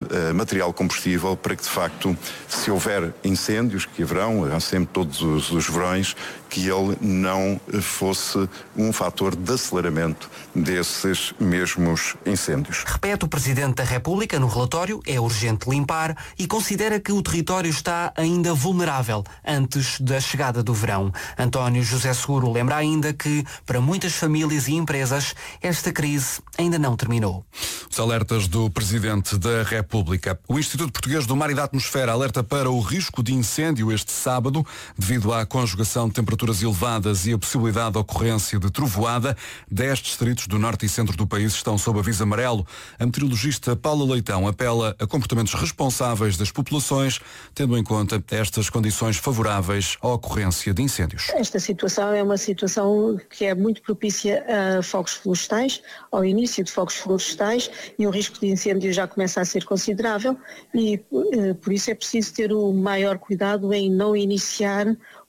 material combustível para que, de facto, se houver incêndios, que haverão, há sempre todos os verões, que ele não fosse um fator de aceleramento desses mesmos incêndios. Repete o Presidente da República no relatório, é urgente limpar e considera que o território está ainda vulnerável antes da chegada do verão. António José Seguro lembra ainda que, para muitas famílias e empresas, esta crise ainda não terminou. Os alertas do Presidente da República. O Instituto Português do Mar e da Atmosfera alerta para o risco de incêndio este sábado, devido à conjugação de temperaturas elevadas e a possibilidade de ocorrência de trovoada. 10 distritos do norte e centro do país estão sob aviso amarelo. A meteorologista Paula Leitão apela a comportamentos responsáveis das populações, tendo em conta estas condições favoráveis à ocorrência de incêndios. Esta situação é uma situação que é muito propícia a fogos florestais, ao início de fogos florestais, e o risco de incêndio já começa a ser considerável e por isso é preciso ter o maior cuidado em não iniciar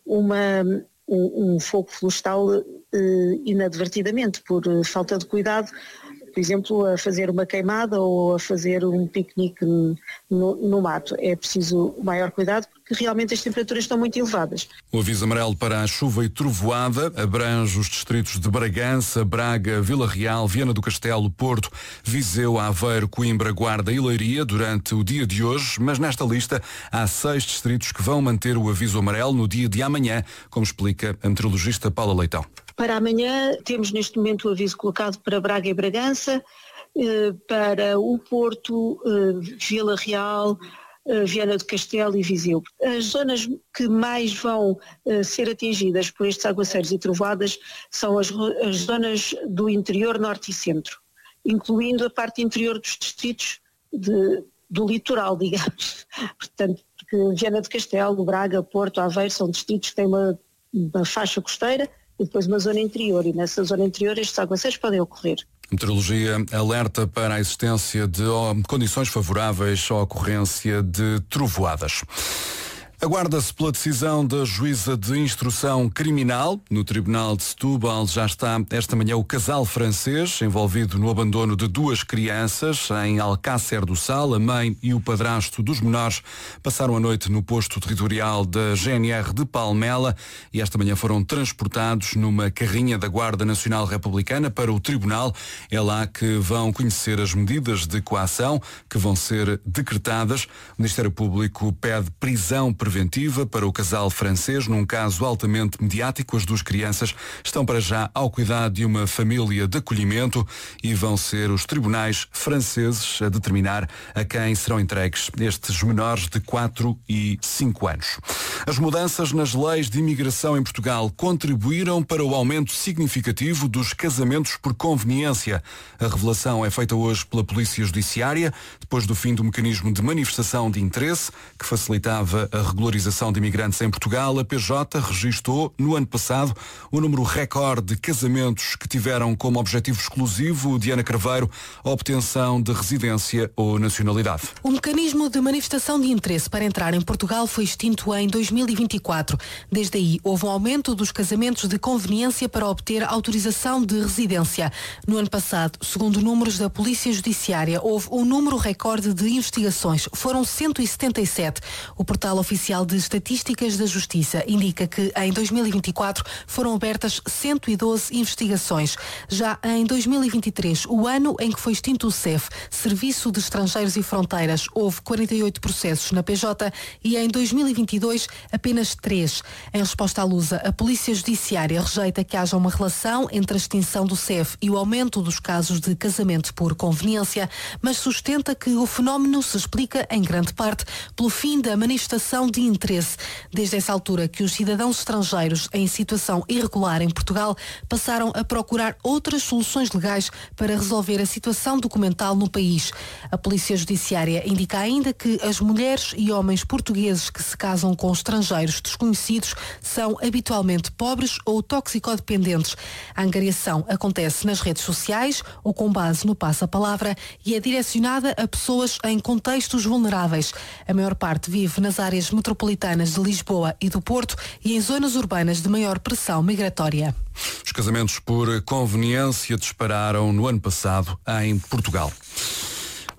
um fogo florestal inadvertidamente, por falta de cuidado, por exemplo, a fazer uma queimada ou a fazer um piquenique no mato. É preciso o maior cuidado porque realmente as temperaturas estão muito elevadas. O aviso amarelo para a chuva e trovoada abrange os distritos de Bragança, Braga, Vila Real, Viana do Castelo, Porto, Viseu, Aveiro, Coimbra, Guarda e Leiria durante o dia de hoje, mas nesta lista há 6 distritos que vão manter o aviso amarelo no dia de amanhã, como explica a meteorologista Paula Leitão. Para amanhã temos neste momento o aviso colocado para Braga e Bragança, para o Porto, Vila Real, Viana do Castelo e Viseu. As zonas que mais vão ser atingidas por estes aguaceiros e trovoadas são as zonas do interior, norte e centro, incluindo a parte interior dos distritos do litoral, digamos. Portanto, porque Viana do Castelo, Braga, Porto, Aveiro são distritos que têm uma faixa costeira e depois uma zona interior, e nessa zona interior estes aguaceiros podem ocorrer. A meteorologia alerta para a existência de condições favoráveis à ocorrência de trovoadas. Aguarda-se pela decisão da juíza de instrução criminal. No Tribunal de Setúbal já está esta manhã o casal francês envolvido no abandono de 2 crianças em Alcácer do Sal. A mãe e o padrasto dos menores passaram a noite no posto territorial da GNR de Palmela e esta manhã foram transportados numa carrinha da Guarda Nacional Republicana para o Tribunal. É lá que vão conhecer as medidas de coação que vão ser decretadas. O Ministério Público pede prisão preventiva para o casal francês num caso altamente mediático. As 2 crianças estão para já ao cuidado de uma família de acolhimento e vão ser os tribunais franceses a determinar a quem serão entregues estes menores de 4 e 5 anos. As mudanças nas leis de imigração em Portugal contribuíram para o aumento significativo dos casamentos por conveniência. A revelação é feita hoje pela Polícia Judiciária, depois do fim do mecanismo de manifestação de interesse que facilitava a regularização de imigrantes em Portugal. A PJ registou no ano passado o número recorde de casamentos que tiveram como objetivo exclusivo, Diana Carveiro, a obtenção de residência ou nacionalidade. O mecanismo de manifestação de interesse para entrar em Portugal foi extinto em 2024. Desde aí, houve um aumento dos casamentos de conveniência para obter autorização de residência. No ano passado, segundo números da Polícia Judiciária, houve um número recorde de investigações. Foram 177. O portal oficial de Estatísticas da Justiça indica que em 2024 foram abertas 112 investigações. Já em 2023, o ano em que foi extinto o SEF, Serviço de Estrangeiros e Fronteiras, houve 48 processos na PJ e em 2022 apenas 3. Em resposta à Lusa, a Polícia Judiciária rejeita que haja uma relação entre a extinção do SEF e o aumento dos casos de casamento por conveniência, mas sustenta que o fenómeno se explica em grande parte pelo fim da manifestação de interesse. Desde essa altura que os cidadãos estrangeiros em situação irregular em Portugal passaram a procurar outras soluções legais para resolver a situação documental no país. A Polícia Judiciária indica ainda que as mulheres e homens portugueses que se casam com estrangeiros desconhecidos são habitualmente pobres ou toxicodependentes. A angariação acontece nas redes sociais ou com base no passa-palavra e é direcionada a pessoas em contextos vulneráveis. A maior parte vive nas áreas metropolitanas de Lisboa e do Porto e em zonas urbanas de maior pressão migratória. Os casamentos por conveniência dispararam no ano passado em Portugal.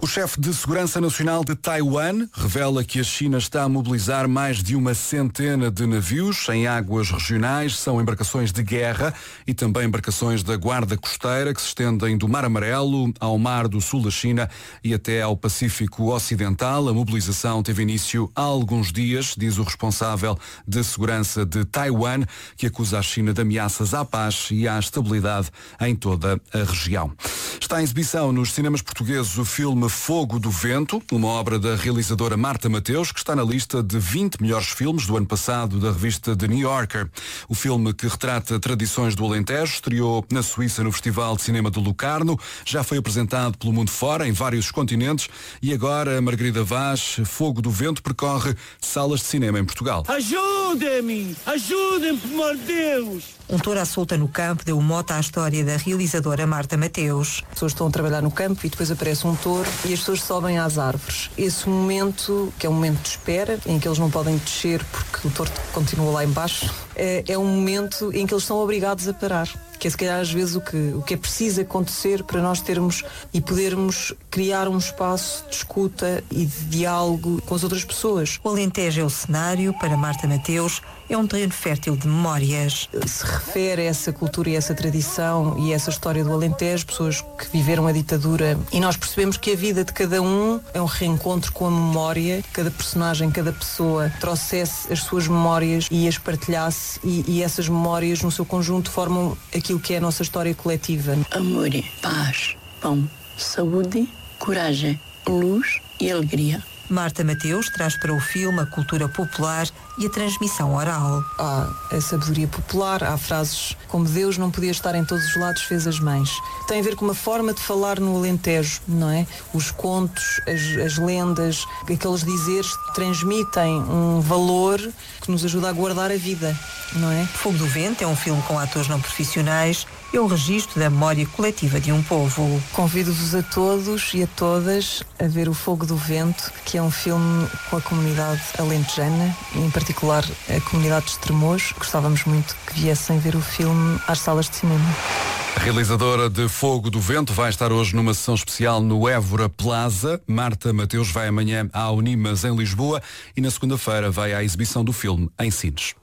O chefe de Segurança Nacional de Taiwan revela que a China está a mobilizar mais de 100 de navios em águas regionais. São embarcações de guerra e também embarcações da Guarda Costeira que se estendem do Mar Amarelo ao Mar do Sul da China e até ao Pacífico Ocidental. A mobilização teve início há alguns dias, diz o responsável de segurança de Taiwan, que acusa a China de ameaças à paz e à estabilidade em toda a região. Está em exibição nos cinemas portugueses o filme Fogo do Vento, uma obra da realizadora Marta Mateus, que está na lista de 20 melhores filmes do ano passado da revista The New Yorker. O filme, que retrata tradições do Alentejo, estreou na Suíça no Festival de Cinema do Locarno, já foi apresentado pelo mundo fora, em vários continentes, e agora a Margarida Vaz, Fogo do Vento, percorre salas de cinema em Portugal. Ajudem-me, por amor de Deus! Um touro à solta no campo deu mote à história da realizadora Marta Mateus. As pessoas estão a trabalhar no campo e depois aparece um touro e as pessoas sobem às árvores. Esse momento, que é um momento de espera, em que eles não podem descer porque o touro continua lá embaixo, é um momento em que eles são obrigados a parar. Que é se calhar às vezes o que é preciso acontecer para nós termos e podermos criar um espaço de escuta e de diálogo com as outras pessoas. O Alentejo é o cenário, para Marta Mateus, é um terreno fértil de memórias. Se refere a essa cultura e essa tradição e essa história do Alentejo, pessoas que viveram a ditadura, e nós percebemos que a vida de cada um é um reencontro com a memória, cada personagem, cada pessoa trouxesse as suas memórias e as partilhasse e essas memórias no seu conjunto formam aquilo que é a nossa história coletiva. Amor, paz, pão, saúde, coragem, luz e alegria. Marta Mateus traz para o filme a cultura popular e a transmissão oral. Há a sabedoria popular, há frases como Deus não podia estar em todos os lados, fez as mães. Tem a ver com uma forma de falar no Alentejo, não é? Os contos, as lendas, aqueles dizeres transmitem um valor que nos ajuda a guardar a vida, não é? Fogo do Vento é um filme com atores não profissionais, é o registro da memória coletiva de um povo. Convido-vos a todos e a todas a ver o Fogo do Vento, que é um filme com a comunidade alentejana, em particular a comunidade de Estremoz. Gostávamos muito que viessem ver o filme às salas de cinema. A realizadora de Fogo do Vento vai estar hoje numa sessão especial no Évora Plaza. Marta Mateus vai amanhã à Unimas em Lisboa e na segunda-feira vai à exibição do filme em Sines.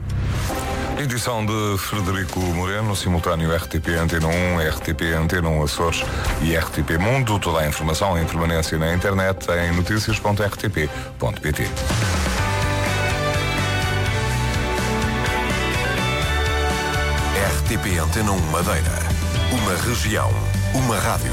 Edição de Frederico Moreno, simultâneo RTP Antena 1, RTP Antena 1 Açores e RTP Mundo. Toda a informação em permanência na internet em noticias.rtp.pt. RTP Antena 1 Madeira. Uma região, uma rádio.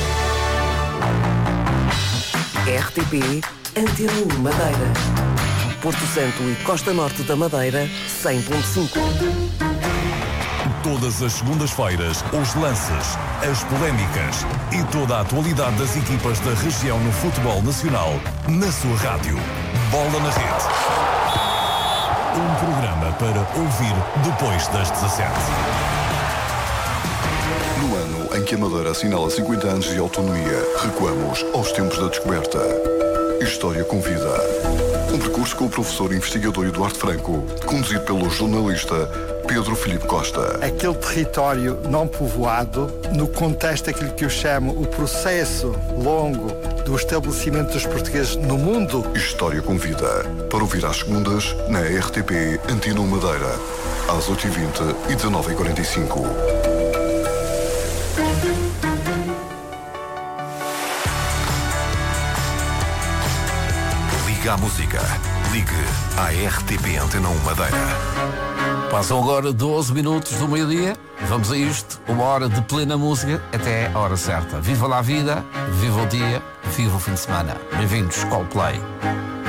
RTP Antena 1 Madeira. Porto Santo e Costa Norte da Madeira, 100.5. Todas as segundas-feiras, os lances, as polémicas e toda a atualidade das equipas da região no futebol nacional, na sua rádio. Bola na Rede. Um programa para ouvir depois das 17. No ano em que a Madeira assinala 50 anos de autonomia, recuamos aos tempos da descoberta. História com vida. Um percurso com o professor investigador Eduardo Franco, conduzido pelo jornalista Pedro Filipe Costa. Aquele território não povoado, no contexto daquilo que eu chamo o processo longo do estabelecimento dos portugueses no mundo. História com vida. Para ouvir às segundas, na RTP Antena 1 Madeira, às 8h20 e 19h45. Liga à música. Ligue à RTP Antena 1 Madeira. Passam agora 12 minutos do meio-dia. Vamos a isto. Uma hora de plena música até a hora certa. Viva lá a vida, viva o dia, viva o fim de semana. Bem-vindos, Coldplay.